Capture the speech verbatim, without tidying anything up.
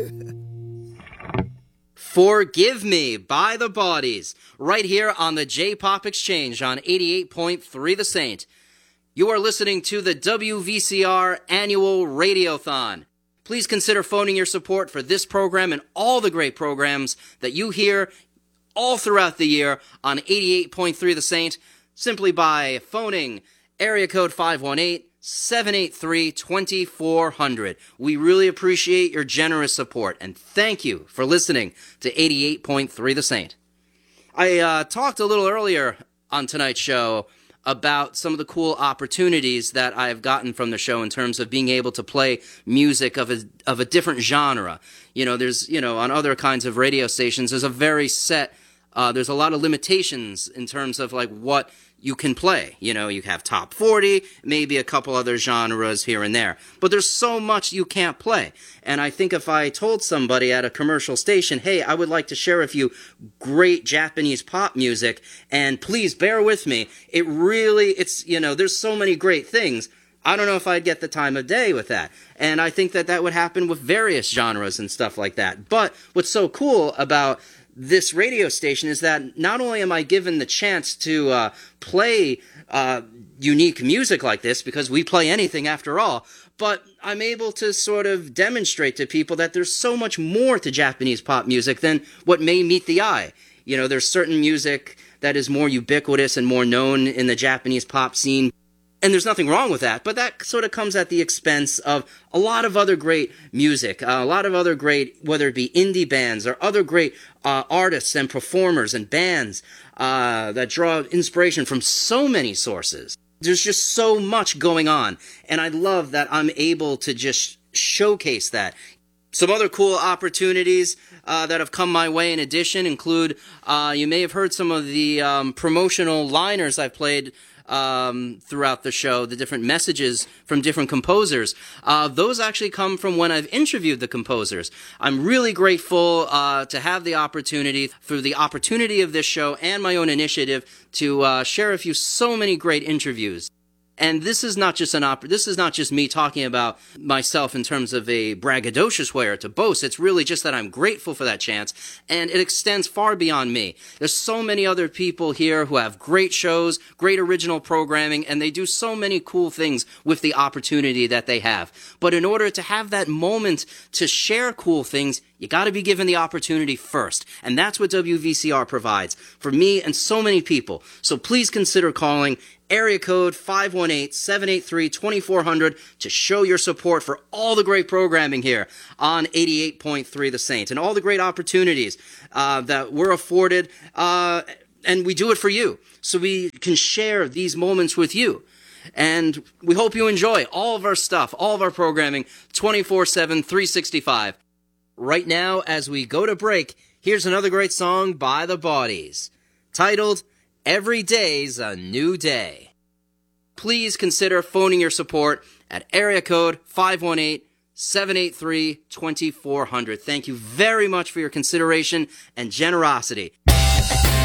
Forgive Me by The Bodies, right here on the J-Pop Exchange on eighty-eight point three The Saint. You are listening to the W V C R Annual Radiothon. Please consider phoning your support for this program and all the great programs that you hear all throughout the year on eighty-eight point three The Saint, simply by phoning area code five one eight, seven eight three, two four zero zero. We really appreciate your generous support, and thank you for listening to eighty-eight point three The Saint. I uh, talked a little earlier on tonight's show about some of the cool opportunities that I've gotten from the show in terms of being able to play music of a of a different genre. You know, there's, you know, on other kinds of radio stations, there's a very set, uh, there's a lot of limitations in terms of, like, what you can play. You know, you have top forty, maybe a couple other genres here and there. But there's so much you can't play. And I think if I told somebody at a commercial station, hey, I would like to share with you great Japanese pop music, and please bear with me, it really, it's, you know, there's so many great things. I don't know if I'd get the time of day with that. And I think that that would happen with various genres and stuff like that. But what's so cool about this radio station is that not only am I given the chance to uh, play uh, unique music like this, because we play anything after all, but I'm able to sort of demonstrate to people that there's so much more to Japanese pop music than what may meet the eye. You know, there's certain music that is more ubiquitous and more known in the Japanese pop scene, and there's nothing wrong with that, but that sort of comes at the expense of a lot of other great music, uh, a lot of other great, whether it be indie bands or other great uh, artists and performers and bands uh, that draw inspiration from so many sources. There's just so much going on, and I love that I'm able to just showcase that. Some other cool opportunities uh, that have come my way in addition include, uh, you may have heard some of the um, promotional liners I've played Um, throughout the show, the different messages from different composers. Uh, those actually come from when I've interviewed the composers. I'm really grateful uh, to have the opportunity, through the opportunity of this show and my own initiative, to uh, share with you so many great interviews. And this is not just an opera. This is not just me talking about myself in terms of a braggadocious way or to boast. It's really just that I'm grateful for that chance, and it extends far beyond me. There's so many other people here who have great shows, great original programming, and they do so many cool things with the opportunity that they have. But in order to have that moment to share cool things, you got to be given the opportunity first, and that's what W V C R provides for me and so many people. So please consider calling area code five one eight, seven eight three, two four zero zero to show your support for all the great programming here on eighty-eight point three The Saint and all the great opportunities uh, that we're afforded, uh, and we do it for you so we can share these moments with you. And we hope you enjoy all of our stuff, all of our programming, twenty-four seven, three sixty-five. Right now, as we go to break, here's another great song by The Bodies, titled Every Day's a New Day. Please consider phoning your support at area code five one eight, seven eight three, two four zero zero. Thank you very much for your consideration and generosity.